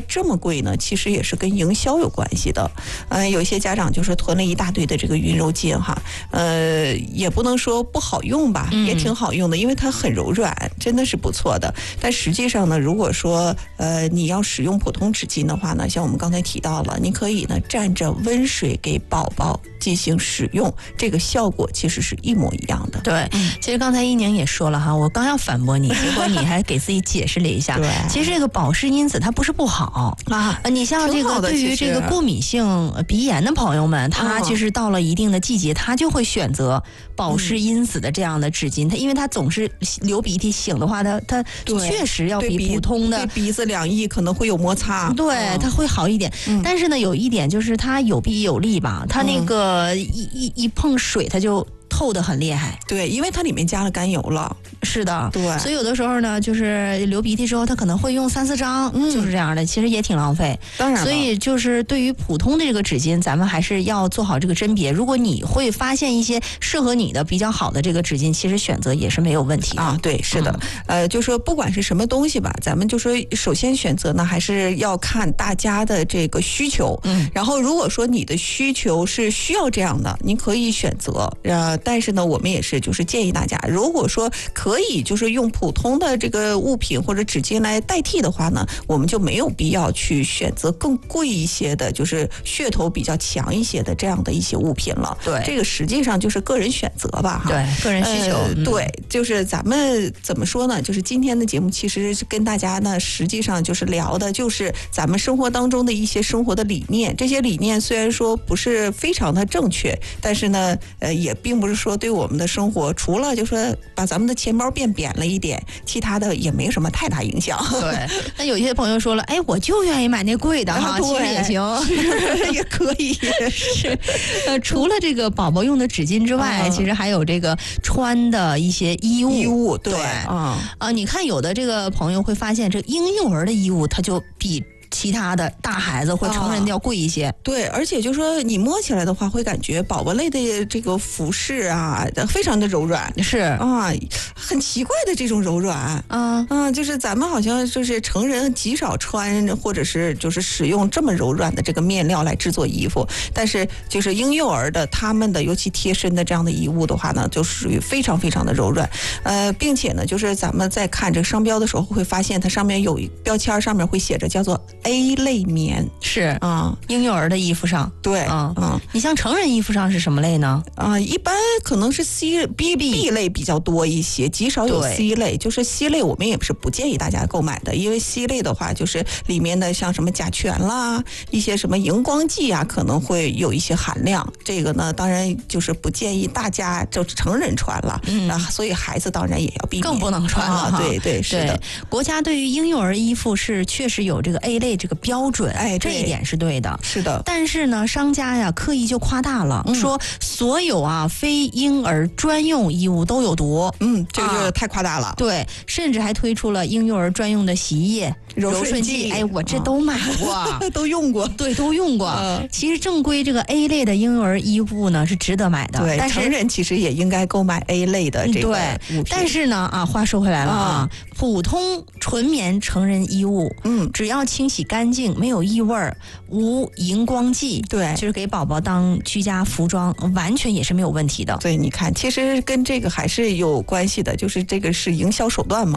这么贵呢？其实也是跟营销有关系的。有些家长就是囤了一大堆的这个云柔巾哈，也不能说不好用吧，也挺好用的，因为它很柔软，真的是不错的。但实际上呢，如果说你要使用普通纸巾的话呢，像我们刚才提到了，你可以呢蘸着温水给宝宝进行使用，这个效果其实是一模一样的。 对，其实刚才一宁也说了哈，我刚要反驳你，结果你还给自己解释了一下。 对， 其实这个保湿因子它不是不好啊，你像这个对于这个过敏性鼻炎的朋友们，他其实到了一定的季节，他就会选择保湿因子的这样的纸巾，它因为它总是流鼻涕擤的话，它确实要比普通的对鼻子两翼可能会有摩擦， 对，它会好一点。但是呢，有一点就是它有弊也有利吧，它那个一碰水，它就透得很厉害。 对，因为它里面加了甘油了。 是的， 对， 所以有的时候呢，就是流鼻涕之后，他可能会用3、4张，就是这样的，其实也挺浪费。 当然， 所以就是对于普通的这个纸巾，咱们还是要做好这个甄别。如果你会发现一些适合你的比较好的这个纸巾，其实选择也是没有问题的啊。对，是的，就说不管是什么东西吧，咱们就说首先选择呢，还是要看大家的这个需求。然后如果说你的需求是需要这样的，您可以选择。但是呢，我们也是就是建议大家，如果说可以就是用普通的这个物品或者纸巾来代替的话呢，我们就没有必要去选择更贵一些的，就是噱头比较强一些的这样的一些物品了。 对， 这个实际上就是个人选择吧，哈。 对，个人需求。 对，就是咱们怎么说呢？就是今天的节目其实跟大家呢，实际上就是聊的就是咱们生活当中的一些生活的理念。这些理念虽然说不是非常的正确，但是呢，也并不是说对我们的生活，除了就说把咱们的钱包变扁了一点，其他的也没什么太大影响。 对，那有些朋友说了，哎，我就愿意买那贵的哈，其实也行， 也可以。 是，除了这个宝宝用的纸巾之外，其实还有这个穿的一些衣物。 对， 你看有的这个朋友会发现，这婴幼儿的衣物它就比其他的大孩子或成人的要贵一些。 对，而且就说你摸起来的话，会感觉宝宝类的这个服饰啊，非常的柔软。 是啊，很奇怪的这种柔软。就是咱们好像就是成人极少穿或者是就是使用这么柔软的这个面料来制作衣服，但是就是婴幼儿的他们的尤其贴身的这样的衣物的话呢，就属于非常非常的柔软。并且呢，就是咱们在看这个商标的时候，会发现它上面有标签，上面会写着叫做 A 类棉。 是婴幼儿的衣服上。 对， 你像成人衣服上是什么类呢？ 一般可能是 B 类比较多一些，极少有 C 类。就是 C 类我们也是不建议大家购买的，因为 C 类的话，就是里面的像什么甲醛啦，一些什么荧光剂啊，可能会有一些含量。这个呢，当然就是不建议大家就是成人穿了，所以孩子当然也要避免， 更不能穿了。 对，是的。 国家对于婴幼儿衣服是确实有这个 A 类这个标准，这一点是对的。 是的。 但是呢，商家呀刻意就夸大了，说所有非婴儿专用衣物都有毒。 这个就太夸大了。 对，甚至还推出了婴幼儿专用的洗衣液、柔顺剂。哎，我这都买过， 都用过。 对，都用过。其实正规这个 A 类的婴幼儿衣物呢是值得买的， 对， 但是成人其实也应该购买 A 类的这个物品。 但是呢，话说回来了普通纯棉成人衣物，只要清洗干净，没有异味，无荧光剂， 对， 就是给宝宝当居家服装，完全也是没有问题的。 对，你看，其实跟这个还是有关系的，就是这个是营销手段嘛。